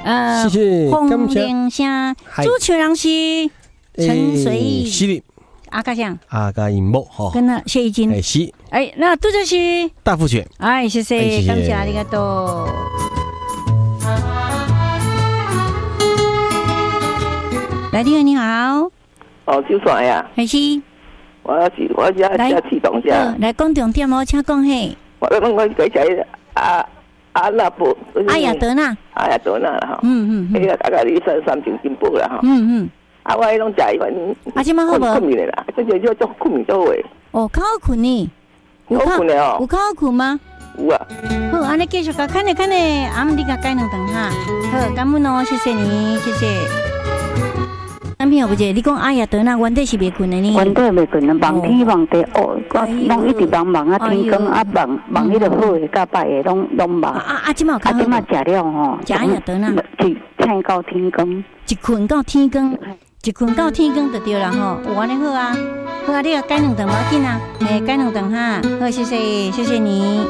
谢谢， 洪玲声，主持人是陈水义， 是的， 阿嘉祥， 阿嘉银木哈， 跟那谢义金， 是， 那杜就是大富全， 谢谢，感谢ありがとう。来电你好， 就算呀， 还是我家启动下， 来讲重点哦，请讲嘿。 我在吃阿拉布， 阿雅德纳啦哈，大概你三斤进步啦哈，我迄拢食一份， 即摆好无？ 困眠啦，这做困眠做位。 较好困呢？ 好困的哦。 有较好困吗？ 有啊。 好，安尼继续甲看咧，你甲改两顿哈。好，感恩哦，谢谢你，谢谢。男朋友不姐，你讲阿雅德那原底是袂困的呢？ 原底袂困啊，梦天梦地哦，拢一直忙啊，天光啊忙迄个好的甲歹的拢忙。 即马有较好。 即马食了吼， 食阿雅德那， 是醒到天光， 一困到天光，就对了吼。有安尼好啊，好啊，你甲改两顿无要紧啊，改两顿哈。好，谢谢你。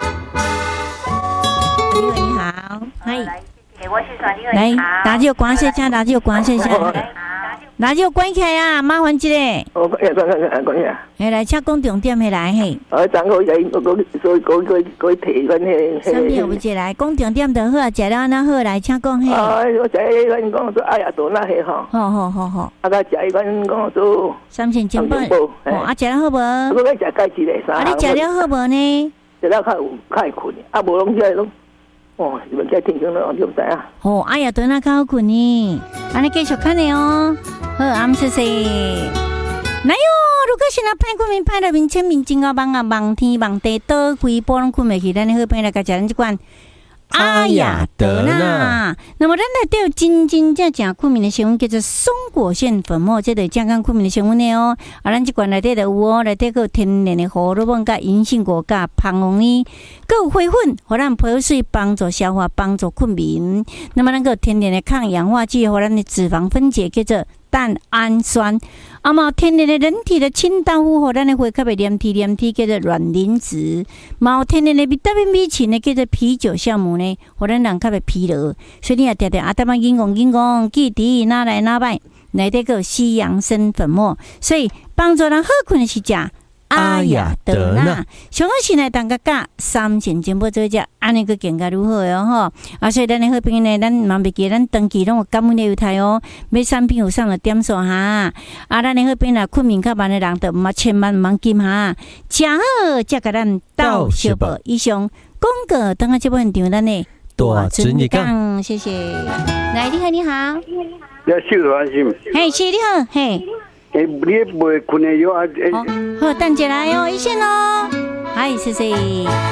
你好，嗨。 我是耍来，垃圾关一下，垃圾关一下，垃圾关起来啊！麻烦一个。 关起。 来，请讲重点来嘿。 昨我提阮迄。 啥物有一来讲重点就好啊，食了安那好来，请讲嘿。 我食迄阮讲做阿雅多那迄吼。 好。 甲食迄阮讲做三千金本。食了好无？ 我甲食钙质嘞， 你食了好无呢？ 食了较会困，无拢食拢。你们在天光了，你唔知啊？ 哎呀，对那较好困呢。安尼继续看的哦。好，谢谢。来哟，如果是那歹困眠歹到面前面真啊梦啊，梦天梦地倒规波拢困袂去，咱好朋友来甲食咱这款阿雅德纳。那么咱来对真正困眠的成分叫做松果腺粉末，这个健康困眠的成分呢哦。咱这款内底就有哦，内底有天然的胡萝卜甲银杏果甲胖红呢，还有花粉，互咱排水帮助消化，帮助困眠。那么咱个天然的抗氧化剂，互咱的脂肪分解叫做蛋氨酸。嘛天然的人体的清道夫，互咱的血较袂黏体叫做卵磷脂。嘛天然的维他命 B 群呢，叫做啤酒酵母呢，互咱人较袂疲劳。所以你也常常当嘛硬讲，记伫哪来哪摆，内底个西洋参粉末，所以帮助人好困的是食阿雅德纳，上好是来当个加3钱金宝做只，安尼个更加如何哦吼！所以咱的好朋友呢，咱嘛袂记咱长期拢有感恩的优待哦，买产品有上了点数哈。咱的好朋友困眠较慢的人，就千万毋通金哈，食好才甲咱斗小报。以上广告等下这部分场，咱的大尊一讲，谢谢。来，你好。 要秀安心。 嘿，是你好，嘿。 你袂困的药啊？ 好，等一下来哦，一线哦。嗨，谢谢。来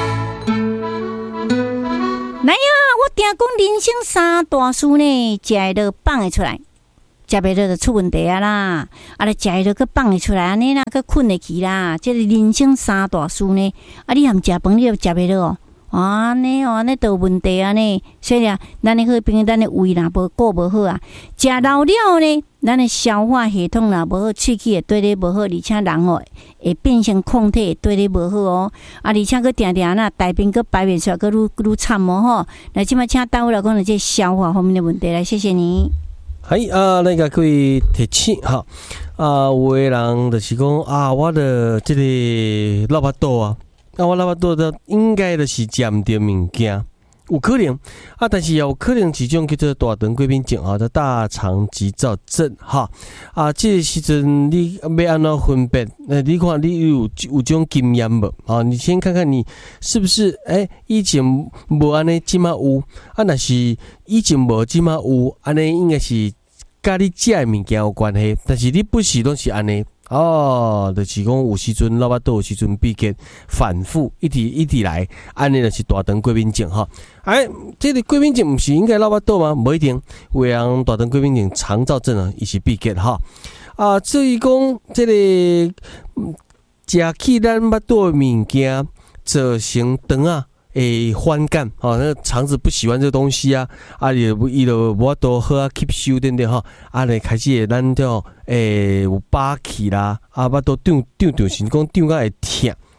呀，我听讲人生三大事呢，食会落放会出来，食袂落就出问题啊啦。来食会落去放会出来，安尼啦，去困会去啦。这个人生三大事呢，你含食饭你又食袂落哦。安尼都有问题啊呢，所以啊，咱的好朋友，咱的胃啦无顾无好啊，食老了呢，咱的消化系统啦无好，喙齿也对你无好，而且人会变成抗体也对你无好哦。而且佫定那大便佫排袂出来，佫愈惨哦吼。那即摆请大夫来讲，这消化方面的问题来，谢谢你。 那个可以提醒哈有的人就是讲我的这个老巴肚啊。我老爸肚的应该就是食唔到物件，有可能但是也有可能是种叫做大肠过敏症叫大肠急躁症这个时阵你要安怎分辨？你看你有种经验无？你先看看你是不是以前无安尼，即马有若是以前无即马有安尼，应该是甲你食的物件有关系，但是你不是拢是安尼。就是讲有时阵老巴肚，有时阵闭结反复，一直来，安尼就是大肠过敏症哈。这个过敏症不是应该老巴肚吗？不一定，有人大肠过敏症、肠燥症伊是闭结哈。至于讲这个食起咱巴肚的物件，造成肠会反感那个肠子不喜欢这个东西伊就无法度好吸收等等就开始会咱叫有饱气啦巴肚胀是讲胀到会痛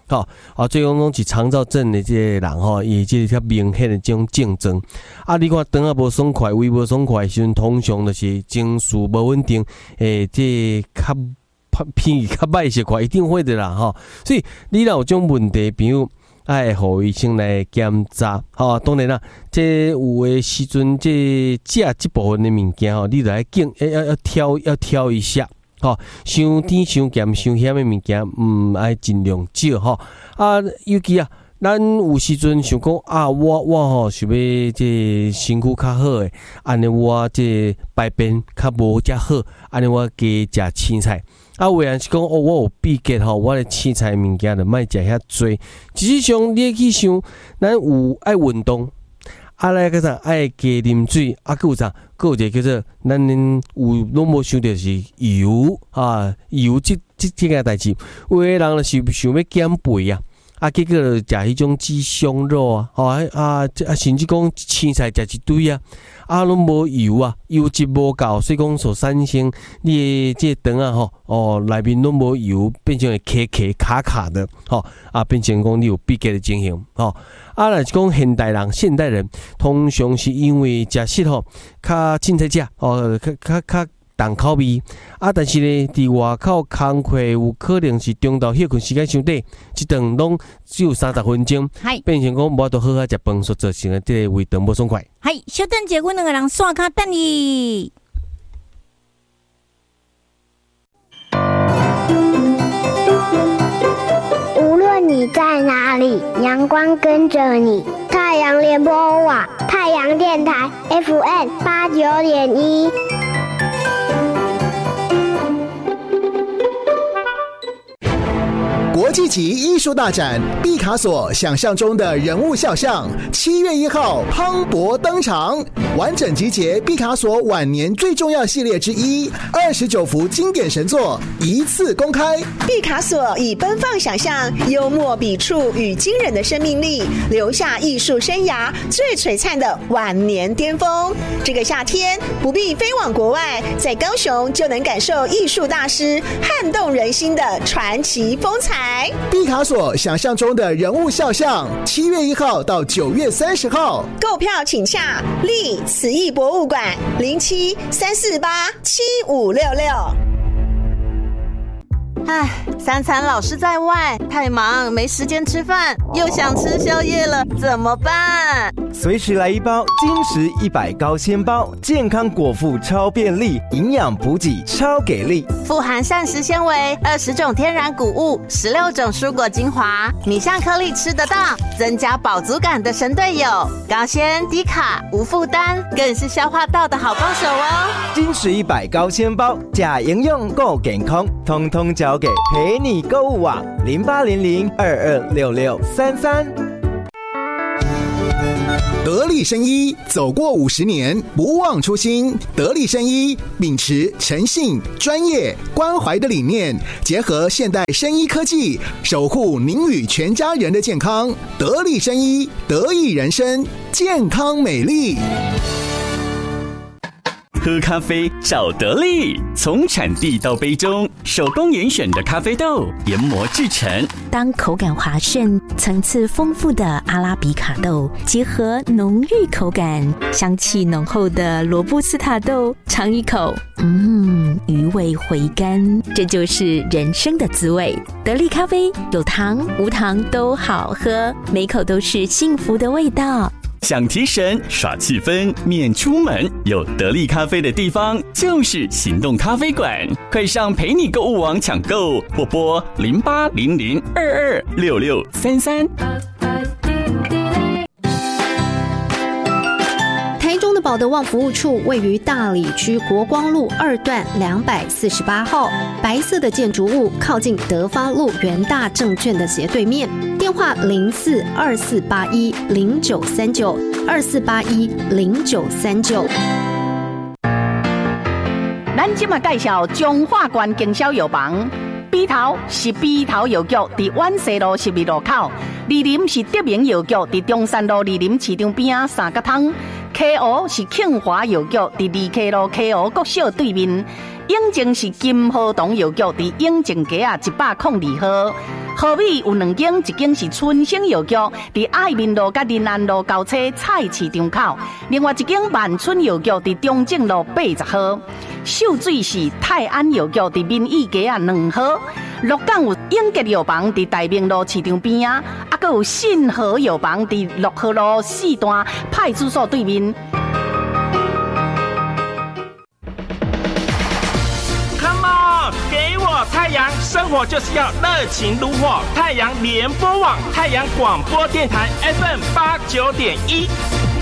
最讲是肠躁症的这个人吼，伊即个较明显的这种症状。你看肠无爽快，胃无爽快，时阵通常就是情绪无稳定，这较脾气较歹些块，一定会的啦吼。所以你若有种问题，朋友爱互医生来检查。当然啦，这有的时阵这食这部分的物件你来要挑一下。伤甜、伤咸、伤咸的物件，爱尽量少尤其咱有时阵想讲我想要这身躯较好诶，安尼我这排便较无遮好，安尼我加食青菜。有人是讲我有闭结我的青菜物件就莫食遐多。实际上你去想，咱有爱运动。来个啥爱加啉水，有啥？有一个叫做咱有拢无想到是油油这个代志。有的人就是想要减肥结果就食迄种鸡胸肉甚至讲青菜食一堆拢无油油质无够，所以讲所产生你的这肠内面拢无油，变成会卡卡的变成讲你有闭结的情形若是讲现代人通常是因为食食较凊彩食较重口味但是呢，伫外口工课有可能是中昼休困时间伤短，一顿拢只有30分钟，变成讲无法度好好食饭，所造成的这个胃肠无爽快。 小等者，阮两个人线卡等你。 无论你在哪里，阳光跟着你。太阳联播网，太阳电台 FM89.1。 国际级艺术大展毕卡索想象中的人物肖像7月1号磅礴登场，完整集结毕卡索晚年最重要系列之一，29幅经典神作一次公开。 毕卡索以奔放想象、幽默笔触与惊人的生命力，留下艺术生涯最璀璨的晚年巅峰。这个夏天不必飞往国外，在高雄就能感受艺术大师撼动人心的传奇风采。 毕卡索想象中的人物肖像，7月1号到9月30号， 购票请洽立慈艺博物馆07-348-7566。 三餐老是在外，太忙没时间吃饭，又想吃宵夜了，怎么办？ 随时来一包精实100高纤包，健康果腹超便利，营养补给超给力， 富含膳食纤维、20种天然谷物、16种蔬果精华，米香颗粒吃得到，增加饱足感的神队友，高纤低卡无负担，更是消化道的好帮手哦。 精实100高纤包，假营养够健康，通通交给陪你购物网0800-226633。 得力生医走过50年，不忘初心。得力生医秉持诚信、专业、关怀的理念，结合现代生医科技，守护您与全家人的健康。得力生医，得益人生，健康美丽。 喝咖啡找得力，从产地到杯中，手工严选的咖啡豆研磨制成。 当口感滑顺、层次丰富的阿拉比卡豆结合浓郁口感、香气浓厚的罗布斯塔豆，尝一口，余味回甘，这就是人生的滋味。得力咖啡有糖无糖都好喝，每口都是幸福的味道。 想提神耍气氛免出门，有得力咖啡的地方就是行动咖啡馆，快上陪你购物网抢购，或拨0800226633。 台中的保德旺服务处位于大里区国光路2段248号，白色的建筑物靠近德发路元大证券的斜对面，电话042481093924810939。 咱今嘛介绍中华关经销药房，鼻头是鼻头药局，伫万西路12路口；二林是德明药局，伫中山路二林市场边啊三角汤。KO 是庆华药局，伫2K路 KO 国小对面；永靖是金和堂药局，伫永靖街啊102号。 好米有2间，一间是春生药局，伫爱民路甲仁安路交叉菜市场口；另外一间万春药局伫中正路80号。秀水是泰安药局伫民意街啊2号。鹿港有永吉药房伫大明路市场边啊，还有信和药房伫6号路4段派出所对面。 给我太阳，生活就是要热情如火。太阳联播网，太阳广播电台 FM 89.1。